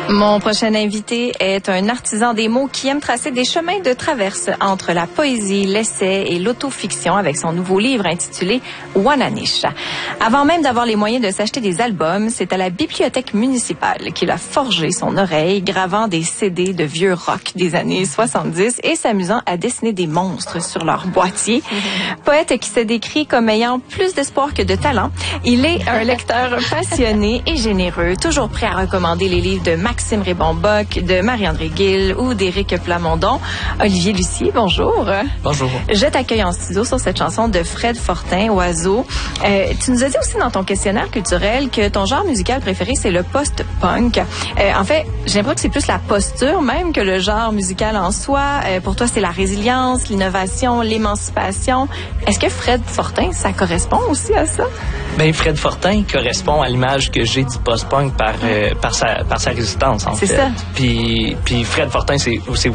Mon prochain invité est un artisan des mots qui aime tracer des chemins de traverse entre la poésie, l'essai et l'autofiction avec son nouveau livre intitulé Wananish. Avant même d'avoir les moyens de s'acheter des albums, c'est à la bibliothèque municipale qu'il a forgé son oreille, gravant des CD de vieux rock des années 70 et s'amusant à dessiner des monstres sur leur boîtier. Poète qui se décrit comme ayant plus d'espoir que de talent, il est un lecteur passionné et généreux, toujours prêt à recommander les livres de Maxime Rébon-Bock, de Marie-André Gill ou d'Éric Plamondon. Olivier Lucier, bonjour. Bonjour. Je t'accueille en studio sur cette chanson de Fred Fortin, Oiseau. Tu nous as dit aussi dans ton questionnaire culturel que ton genre musical préféré, c'est le post-punk. En fait, j'ai l'impression que c'est plus la posture même que le genre musical en soi. Pour toi, c'est la résilience, l'innovation, l'émancipation. Est-ce que Fred Fortin, ça correspond aussi à ça? Ben, Fred Fortin correspond à l'image que j'ai du post-punk par sa résistance, en fait. C'est ça. Puis Fred Fortin, c'est aussi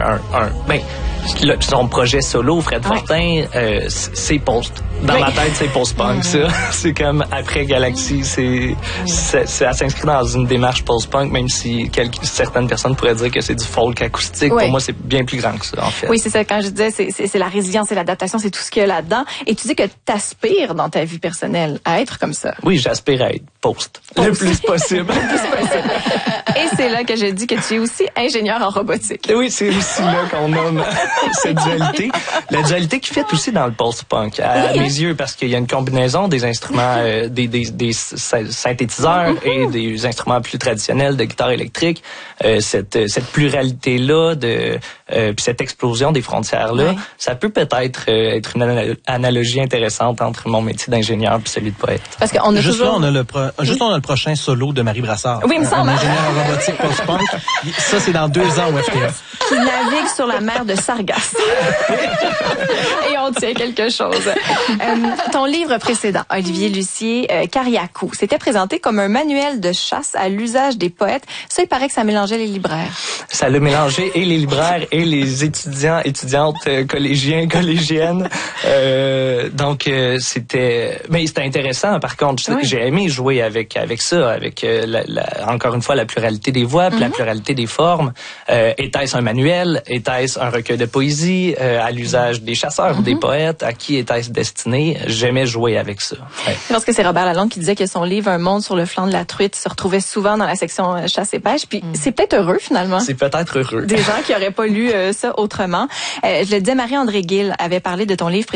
son projet solo, Fred Fortin, c'est post. Dans ma tête, c'est post-punk, ça. C'est comme après Galaxy, ça s'inscrit dans une démarche post-punk, même si certaines personnes pourraient dire que c'est du folk acoustique. Pour moi, c'est bien plus grand que ça, en fait. Oui, c'est ça. Quand je disais, c'est la résilience, c'est l'adaptation, c'est tout ce qu'il y a là-dedans. Et tu dis que t'aspires dans ta vie personnelle à être comme ça. Oui, j'aspire à être post. Le plus possible. Et c'est là que je dis que tu es aussi ingénieur en robotique. Oui, c'est aussi là qu'on nomme cette dualité. La dualité qui fait aussi dans le post-punk, à mes yeux, parce qu'il y a une combinaison des instruments, des synthétiseurs et des instruments plus traditionnels de guitare électrique. Cette pluralité-là, puis cette explosion des frontières-là, ça peut peut-être être une analogie intéressante entre mon métier d'ingénieur et celui de poète. Parce qu'on a Juste là, on a le prochain solo de Marie Brassard. Oui, il me semble. Un ingénieur en robotique post-punk. Ça, c'est dans 2 ans au FTF. Qui navigue sur la mer de Sargasse. Et on tient quelque chose. Ton livre précédent, Olivier Lucier, Cariacou, c'était présenté comme un manuel de chasse à l'usage des poètes. Ça, il paraît que ça mélangeait les libraires. Ça l'a mélangé et les libraires et les étudiants, étudiantes, collégiens, collégiennes. Donc, c'était intéressant. Par contre, j'ai aimé jouer avec ça, avec encore une fois la pluralité des voix, puis la pluralité des formes. Était-ce un manuel? Était-ce un recueil de poésie à l'usage des chasseurs ou des poètes? À qui était-ce destiné? J'aimais jouer avec ça. Ouais. Je pense que c'est Robert Lalonde qui disait que son livre Un monde sur le flanc de la truite se retrouvait souvent dans la section chasse et pêche. Puis c'est peut-être heureux finalement. C'est peut-être heureux. Des gens qui n'auraient pas lu ça autrement. Je le disais, Marie-André Gill avait parlé de ton livre